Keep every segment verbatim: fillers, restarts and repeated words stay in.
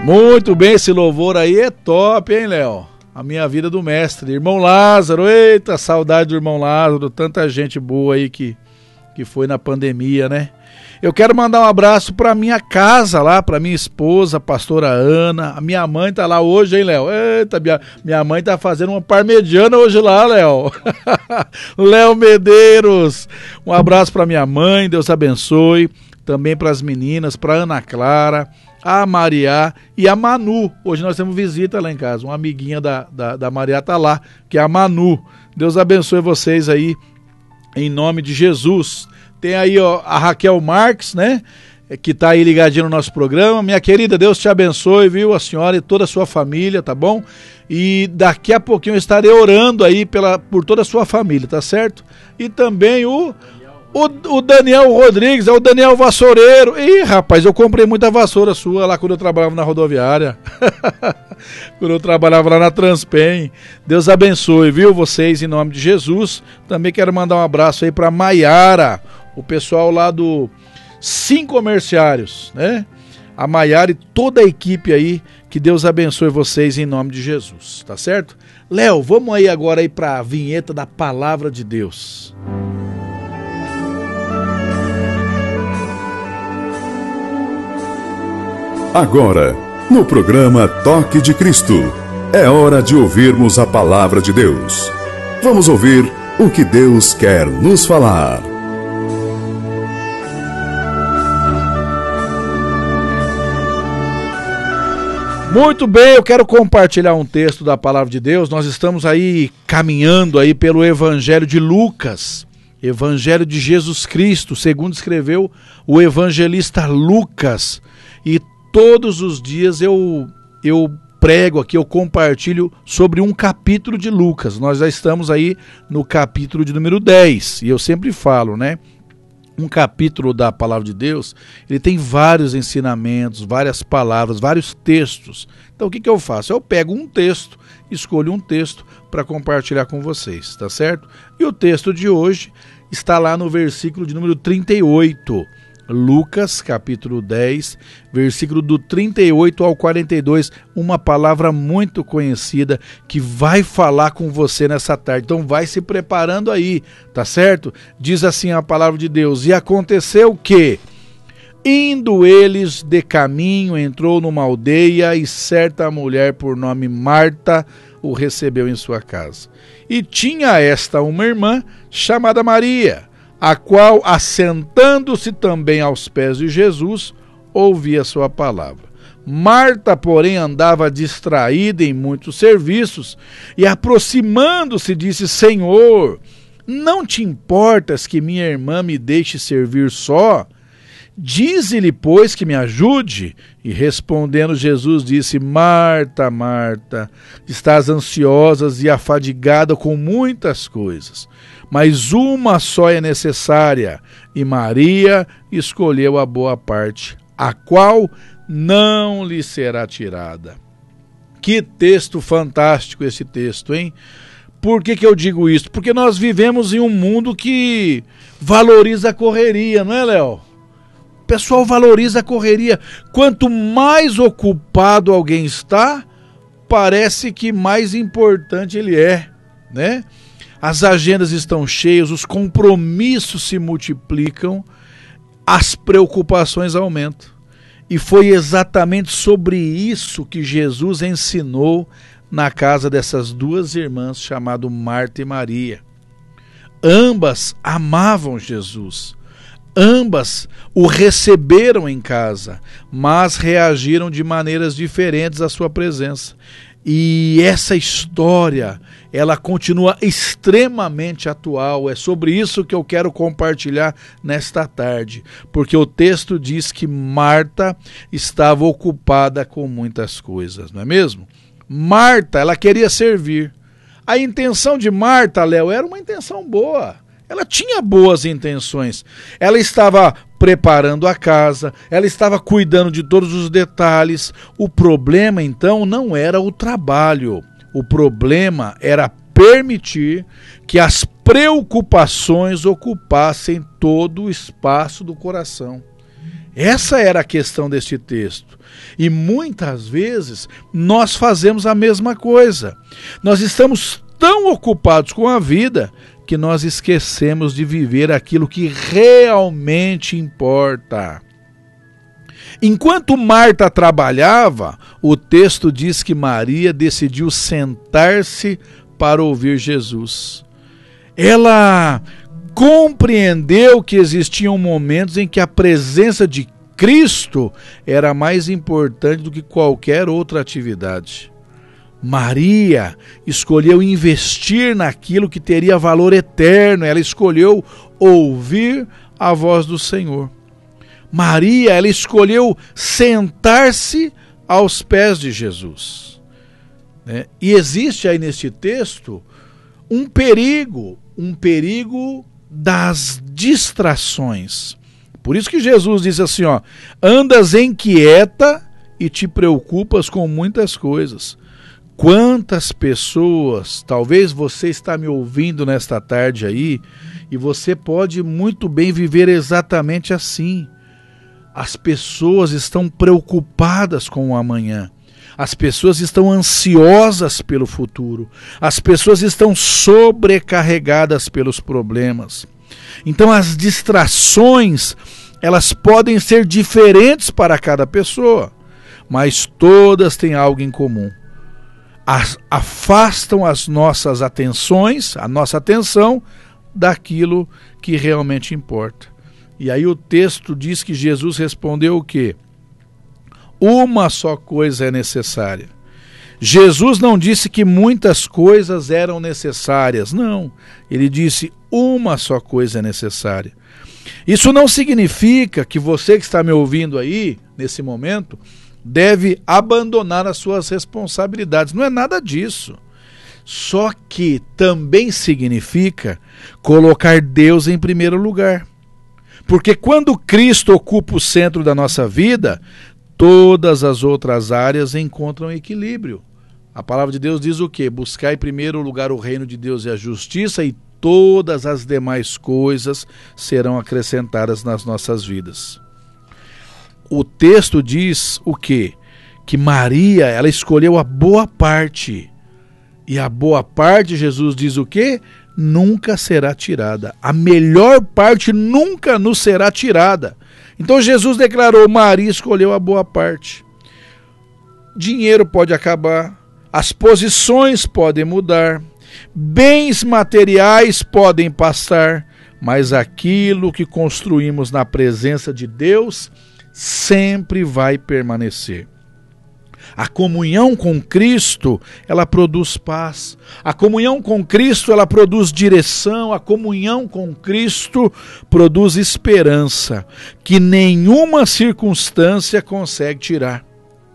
Muito bem, esse louvor aí é top, hein, Léo? A minha vida do mestre, irmão Lázaro, eita, saudade do irmão Lázaro, tanta gente boa aí que, que foi na pandemia, né? Eu quero mandar um abraço pra minha casa lá, pra minha esposa, a pastora Ana, a minha mãe tá lá hoje, hein, Léo? Eita, minha, minha mãe tá fazendo uma parmegiana hoje lá, Léo. Léo Medeiros, um abraço pra minha mãe, Deus abençoe, também pras meninas, pra Ana Clara, a Maria e a Manu. Hoje nós temos visita lá em casa, uma amiguinha da, da, da Maria tá lá, que é a Manu. Deus abençoe vocês aí, em nome de Jesus. Tem aí ó, a Raquel Marques, né, que tá aí ligadinho no nosso programa. Minha querida, Deus te abençoe, viu, a senhora e toda a sua família, tá bom? E daqui a pouquinho eu estarei orando aí pela, por toda a sua família, tá certo? E também o... O, o Daniel Rodrigues, é o Daniel Vassoureiro. Ih, rapaz, eu comprei muita vassoura sua lá quando eu trabalhava na rodoviária. Quando eu trabalhava lá na Transpem. Deus abençoe, viu, vocês, em nome de Jesus. Também quero mandar um abraço aí pra Maiara, o pessoal lá do Sim Comerciários, né? A Maiara e toda a equipe aí, que Deus abençoe vocês em nome de Jesus, tá certo? Léo, vamos aí agora aí pra vinheta da Palavra de Deus. Agora, no programa Toque de Cristo, é hora de ouvirmos a Palavra de Deus. Vamos ouvir o que Deus quer nos falar. Muito bem, eu quero compartilhar um texto da Palavra de Deus. Nós estamos aí caminhando aí pelo Evangelho de Lucas, Evangelho de Jesus Cristo, segundo escreveu o evangelista Lucas. E todos os dias eu, eu prego aqui, eu compartilho sobre um capítulo de Lucas. Nós já estamos aí no capítulo de número dez. E eu sempre falo, né? Um capítulo da Palavra de Deus, ele tem vários ensinamentos, várias palavras, vários textos. Então o que, que eu faço? Eu pego um texto, escolho um texto para compartilhar com vocês, tá certo? E o texto de hoje está lá no versículo de número trinta e oito. Lucas, capítulo dez, versículo do trinta e oito ao quarenta e dois, uma palavra muito conhecida que vai falar com você nessa tarde. Então vai se preparando aí, tá certo? Diz assim a palavra de Deus: e aconteceu que, indo eles de caminho, entrou numa aldeia e certa mulher por nome Marta o recebeu em sua casa. E tinha esta uma irmã chamada Maria, a qual, assentando-se também aos pés de Jesus, ouvia sua palavra. Marta, porém, andava distraída em muitos serviços, e aproximando-se disse: Senhor, não te importas que minha irmã me deixe servir só? Dize-lhe, pois, que me ajude. E respondendo Jesus disse: Marta, Marta, estás ansiosa e afadigada com muitas coisas, mas uma só é necessária, e Maria escolheu a boa parte, a qual não lhe será tirada. Que texto fantástico esse texto, hein? Por que que eu digo isso? Porque nós vivemos em um mundo que valoriza a correria, não é, Léo? O pessoal valoriza a correria. Quanto mais ocupado alguém está, parece que mais importante ele é, né? As agendas estão cheias, os compromissos se multiplicam, as preocupações aumentam. E foi exatamente sobre isso que Jesus ensinou na casa dessas duas irmãs, chamadas Marta e Maria. Ambas amavam Jesus. Ambas o receberam em casa, mas reagiram de maneiras diferentes à sua presença. E essa história, ela continua extremamente atual. É sobre isso que eu quero compartilhar nesta tarde, porque o texto diz que Marta estava ocupada com muitas coisas, não é mesmo? Marta, ela queria servir. A intenção de Marta, Léo, era uma intenção boa. Ela tinha boas intenções. Ela estava preparando a casa, ela estava cuidando de todos os detalhes. O problema, então, não era o trabalho. O problema era permitir que as preocupações ocupassem todo o espaço do coração. Essa era a questão deste texto. E muitas vezes nós fazemos a mesma coisa. Nós estamos tão ocupados com a vida que nós esquecemos de viver aquilo que realmente importa. Enquanto Marta trabalhava, o texto diz que Maria decidiu sentar-se para ouvir Jesus. Ela compreendeu que existiam momentos em que a presença de Cristo era mais importante do que qualquer outra atividade. Maria escolheu investir naquilo que teria valor eterno. Ela escolheu ouvir a voz do Senhor. Maria, ela escolheu sentar-se aos pés de Jesus. Né? E existe aí neste texto um perigo, um perigo das distrações. Por isso que Jesus diz assim, ó, andas inquieta e te preocupas com muitas coisas. Quantas pessoas, talvez você está me ouvindo nesta tarde aí, e você pode muito bem viver exatamente assim. As pessoas estão preocupadas com o amanhã. As pessoas estão ansiosas pelo futuro. As pessoas estão sobrecarregadas pelos problemas. Então as distrações, elas podem ser diferentes para cada pessoa, mas todas têm algo em comum. As, afastam as nossas atenções, a nossa atenção, daquilo que realmente importa. E aí o texto diz que Jesus respondeu o quê? Uma só coisa é necessária. Jesus não disse que muitas coisas eram necessárias, não. Ele disse uma só coisa é necessária. Isso não significa que você que está me ouvindo aí, nesse momento, deve abandonar as suas responsabilidades. Não é nada disso. Só que também significa colocar Deus em primeiro lugar. Porque quando Cristo ocupa o centro da nossa vida, todas as outras áreas encontram equilíbrio. A palavra de Deus diz o quê? Buscar em primeiro lugar o reino de Deus e a justiça, e todas as demais coisas serão acrescentadas nas nossas vidas. O texto diz o quê? Que Maria, ela escolheu a boa parte. E a boa parte, Jesus diz o quê? Nunca será tirada. A melhor parte nunca nos será tirada. Então Jesus declarou, Maria escolheu a boa parte. Dinheiro pode acabar, as posições podem mudar, bens materiais podem passar, mas aquilo que construímos na presença de Deus sempre vai permanecer. A comunhão com Cristo, ela produz paz. A comunhão com Cristo, ela produz direção. A comunhão com Cristo produz esperança, que nenhuma circunstância consegue tirar.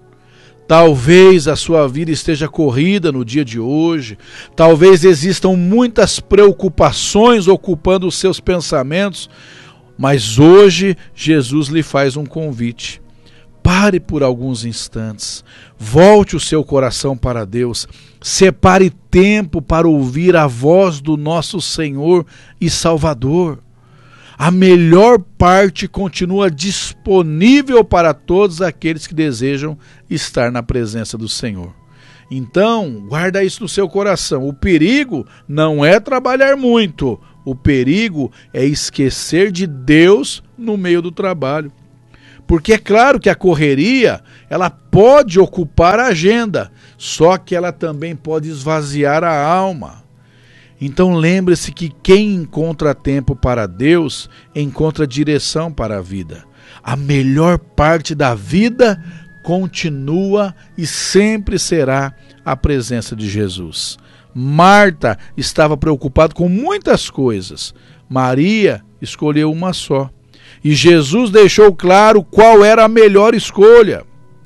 Talvez a sua vida esteja corrida no dia de hoje, talvez existam muitas preocupações ocupando os seus pensamentos, mas hoje Jesus lhe faz um convite. Pare por alguns instantes, volte o seu coração para Deus, separe tempo para ouvir a voz do nosso Senhor e Salvador. A melhor parte continua disponível para todos aqueles que desejam estar na presença do Senhor. Então, guarda isso no seu coração. O perigo não é trabalhar muito, o perigo é esquecer de Deus no meio do trabalho. Porque é claro que a correria, ela pode ocupar a agenda, só que ela também pode esvaziar a alma. Então lembre-se que quem encontra tempo para Deus, encontra direção para a vida. A melhor parte da vida continua e sempre será a presença de Jesus. Marta estava preocupada com muitas coisas. Maria escolheu uma só. E Jesus deixou claro qual era a melhor escolha.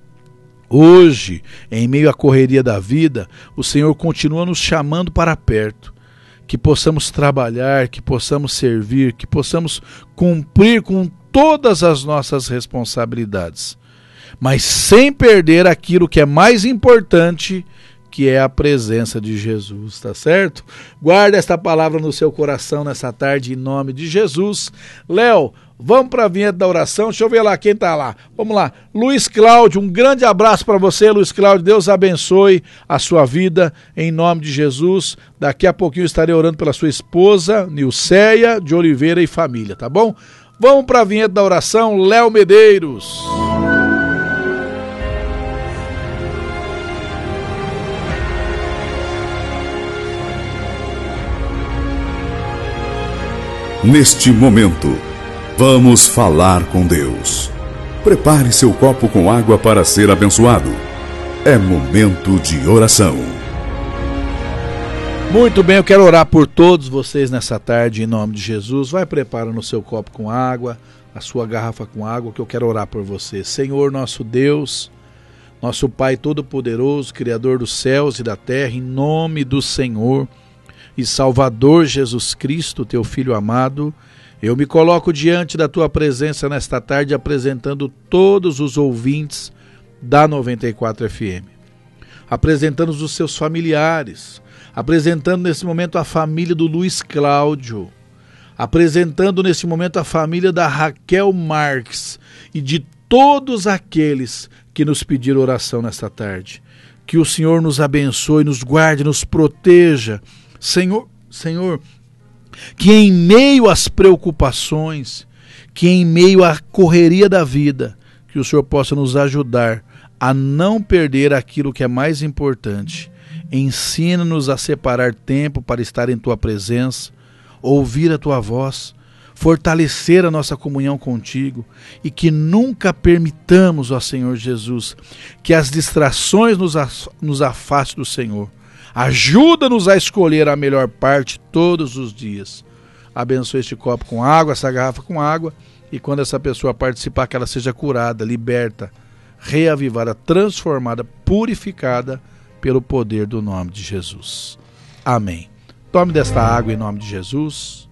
Hoje, em meio à correria da vida, o Senhor continua nos chamando para perto. Que possamos trabalhar, que possamos servir, que possamos cumprir com todas as nossas responsabilidades. Mas sem perder aquilo que é mais importante, que é a presença de Jesus, tá certo? Guarda esta palavra no seu coração nessa tarde, em nome de Jesus. Léo, Vamos para a vinheta da oração. Deixa eu ver lá quem tá lá. Vamos lá. Luiz Cláudio, um grande abraço para você, Luiz Cláudio. Deus abençoe a sua vida em nome de Jesus. Daqui a pouquinho eu estarei orando pela sua esposa, Nilceia de Oliveira e família, tá bom? Vamos para a vinheta da oração, Léo Medeiros. Neste momento, vamos falar com Deus. Prepare seu copo com água para ser abençoado. É momento de oração. Muito bem, eu quero orar por todos vocês nessa tarde em nome de Jesus. Vai preparando o seu copo com água, a sua garrafa com água, que eu quero orar por você. Senhor nosso Deus, nosso Pai Todo-Poderoso, Criador dos céus e da terra, em nome do Senhor e Salvador Jesus Cristo, teu Filho amado, eu me coloco diante da tua presença nesta tarde apresentando todos os ouvintes da noventa e quatro F M, apresentando os seus familiares, apresentando nesse momento a família do Luiz Cláudio, apresentando nesse momento a família da Raquel Marques e de todos aqueles que nos pediram oração nesta tarde. Que o Senhor nos abençoe, nos guarde, nos proteja. Senhor, Senhor, que em meio às preocupações, que em meio à correria da vida, que o Senhor possa nos ajudar a não perder aquilo que é mais importante. Ensina-nos a separar tempo para estar em Tua presença, ouvir a Tua voz, fortalecer a nossa comunhão contigo e que nunca permitamos, ó Senhor Jesus, que as distrações nos, nos afastem do Senhor. Ajuda-nos a escolher a melhor parte todos os dias. Abençoe este copo com água, essa garrafa com água, e quando essa pessoa participar, que ela seja curada, liberta, reavivada, transformada, purificada pelo poder do nome de Jesus. Amém. Tome desta água em nome de Jesus.